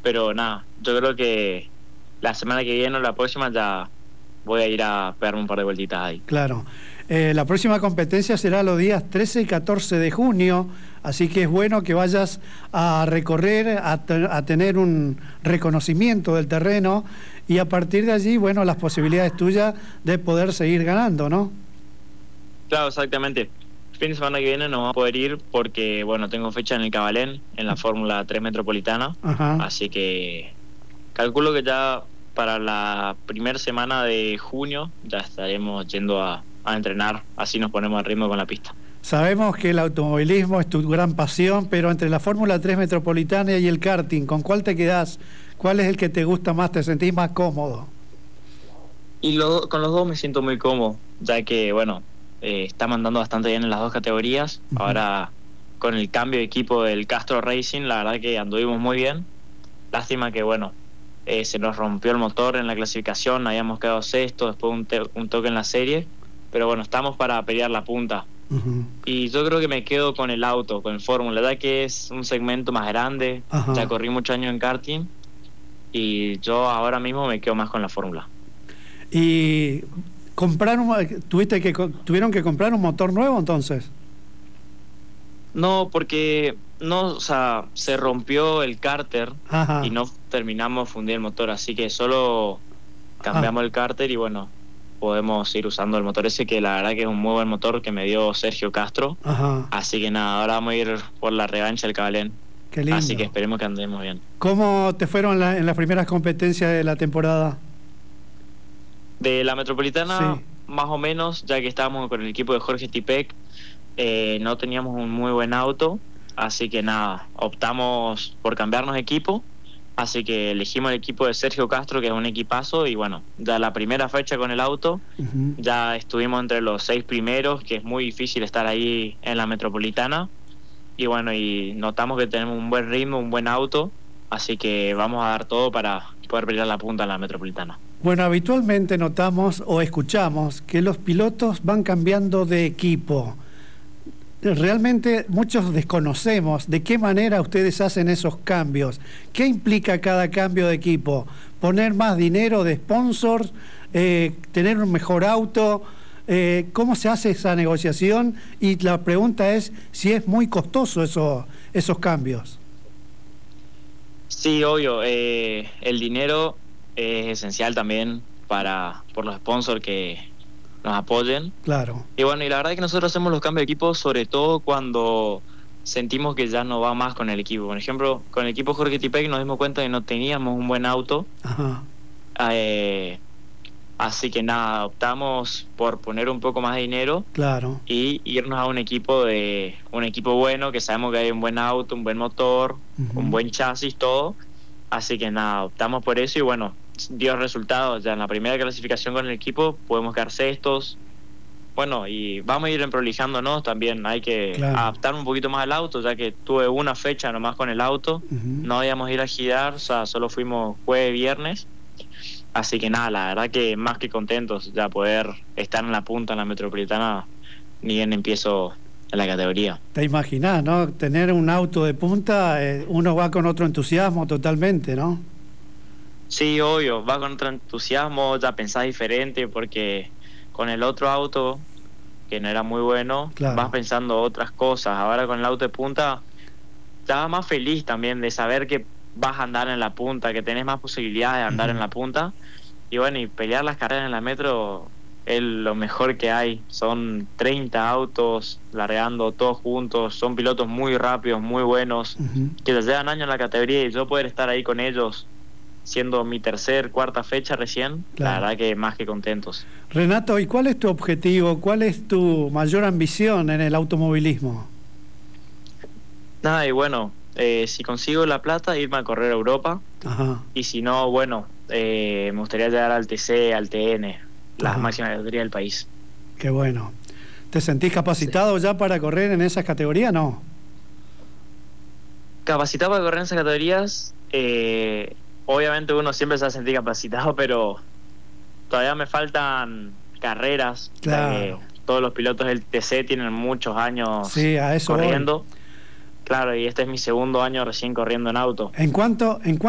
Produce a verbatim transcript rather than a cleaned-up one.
pero nada, yo creo que la semana que viene o la próxima ya voy a ir a pegarme un par de vueltitas ahí. Claro. Eh, la próxima competencia será los días trece y catorce de junio, así que es bueno que vayas a recorrer, a, te, a tener un reconocimiento del terreno y a partir de allí, bueno, las posibilidades tuyas de poder seguir ganando, ¿no? Claro, exactamente. El fin de semana que viene no vamos a poder ir porque, bueno, tengo fecha en el Cabalén, en la Fórmula tres Metropolitana. Ajá. Así que calculo que ya para la primera semana de junio ya estaremos yendo a, a entrenar, así nos ponemos al ritmo con la pista. Sabemos que el automovilismo es tu gran pasión, pero entre la Fórmula tres Metropolitana y el karting, ¿con cuál te quedás? ¿Cuál es el que te gusta más, te sentís más cómodo? Y lo, con los dos me siento muy cómodo, ya que, bueno, eh, está mandando bastante bien en las dos categorías. Uh-huh. Ahora, con el cambio de equipo del Castro Racing, la verdad que anduvimos muy bien. Lástima que, bueno, eh, se nos rompió el motor en la clasificación, habíamos quedado sexto, después un, te- un toque en la serie, pero bueno, estamos para pelear la punta. Uh-huh. Y yo creo que me quedo con el auto, con el Fórmula, ya que es un segmento más grande. Uh-huh. Ya corrí muchos años en karting y yo ahora mismo me quedo más con la Fórmula. Y compraron, tuviste que tuvieron que comprar un motor nuevo entonces. No, porque no, o sea, se rompió el cárter. Ajá. Y no terminamos de fundir el motor, así que solo cambiamos. Ajá. El cárter y bueno, podemos ir usando el motor ese, que la verdad que es un muy buen motor que me dio Sergio Castro. Ajá. Así que nada, ahora vamos a ir por la revancha del Cabalén. Qué lindo. Así que esperemos que andemos bien. ¿Cómo te fueron en, la, en las primeras competencias de la temporada? De la Metropolitana, sí. Más o menos, ya que estábamos con el equipo de Jorge Tipec, eh, no teníamos un muy buen auto, así que nada, optamos por cambiarnos de equipo, así que elegimos el equipo de Sergio Castro, que es un equipazo, y bueno, ya la primera fecha con el auto, uh-huh. Ya estuvimos entre los seis primeros, que es muy difícil estar ahí en la Metropolitana, y bueno, y notamos que tenemos un buen ritmo, un buen auto, así que vamos a dar todo para poder pelear la punta en la Metropolitana. Bueno, habitualmente notamos o escuchamos que los pilotos van cambiando de equipo. Realmente muchos desconocemos de qué manera ustedes hacen esos cambios. ¿Qué implica cada cambio de equipo? ¿Poner más dinero de sponsors? Eh, ¿Tener un mejor auto? Eh, ¿Cómo se hace esa negociación? Y la pregunta es si es muy costoso eso, esos cambios. Sí, obvio. Eh, el dinero es esencial también para por los sponsors que nos apoyen. Claro. Y bueno, y la verdad es que nosotros hacemos los cambios de equipo sobre todo cuando sentimos que ya no va más con el equipo. Por ejemplo, con el equipo Jorge Tipec nos dimos cuenta que no teníamos un buen auto. Ajá. Eh, así que nada, optamos por poner un poco más de dinero. Claro. Y irnos a un equipo de un equipo bueno, que sabemos que hay un buen auto, un buen motor, uh-huh. Un buen chasis, todo. Así que nada, optamos por eso y bueno, dio resultados. Ya en la primera clasificación con el equipo podemos quedar sextos. Bueno, y vamos a ir prolijándonos también. Hay que claro. adaptar un poquito más al auto, ya que tuve una fecha nomás con el auto. Uh-huh. No íbamos a ir a girar, o sea, solo fuimos jueves, viernes. Así que nada, la verdad que más que contentos ya poder estar en la punta en la Metropolitana, ni bien empiezo en la categoría. Te imaginás, ¿no? Tener un auto de punta, eh, uno va con otro entusiasmo totalmente, ¿no? Sí, obvio, va con otro entusiasmo, ya pensás diferente, porque con el otro auto, que no era muy bueno, claro. Vas pensando otras cosas. Ahora con el auto de punta, estás más feliz también de saber que vas a andar en la punta, que tenés más posibilidades de andar uh-huh. en la punta. Y bueno, y pelear las carreras en la metro es lo mejor que hay. Son treinta autos largando todos juntos, son pilotos muy rápidos, muy buenos, uh-huh. que les llevan años en la categoría, y yo poder estar ahí con ellos siendo mi tercer, cuarta fecha recién, claro. La verdad que más que contentos. Renato, ¿y cuál es tu objetivo? ¿Cuál es tu mayor ambición en el automovilismo? Nada, y bueno, eh, si consigo la plata, irme a correr a Europa. Ajá. Y si no, bueno, eh, me gustaría llegar al T C, al T N, las máximas categorías del país. Qué bueno. ¿Te sentís capacitado sí. ya para correr en esas categorías? No. Capacitado para correr en esas categorías, eh, obviamente uno siempre se va a sentir capacitado, pero todavía me faltan carreras. Claro. Eh, todos los pilotos del T C tienen muchos años sí, a eso corriendo. Voy. Claro, y este es mi segundo año recién corriendo en auto. ¿En cuánto, en